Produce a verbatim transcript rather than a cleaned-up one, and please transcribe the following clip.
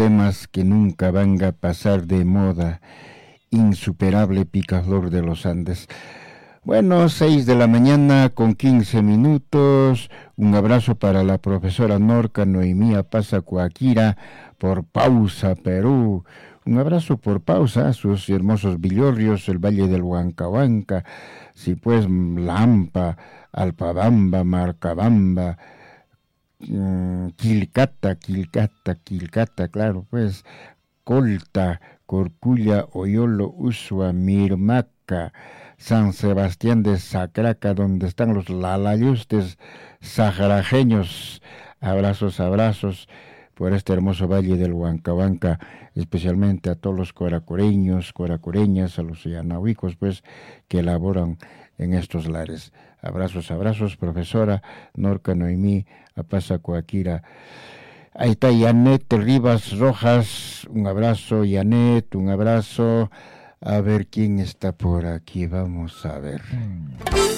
temas que nunca van a pasar de moda. Insuperable picaflor de los Andes. Bueno, seis de la mañana con quince minutos. Un abrazo para la profesora Norca Noemí Pasa Coaquira por Pausa, Perú. Un abrazo por Pausa, sus hermosos Villorrios, el Valle del Huancahuanca, sí pues Lampa, Alpabamba, Marcabamba, mmm, Quilcata, Quilcata, Quilcata, claro, pues Colta, Corculla, Oyolo, Usua, Mirmaca, San Sebastián de Sacraca, donde están los lalayustes saharajeños. Abrazos, abrazos por este hermoso valle del Huancahuanca, especialmente a todos los coracoreños, coracoreñas, a los yanahuicos, pues, que laboran en estos lares. Abrazos, abrazos, profesora Norca Noemí Apasa Coaquira. Ahí está Yanet Rivas Rojas, un abrazo, Yanet, un abrazo. A ver quién está por aquí, vamos a ver.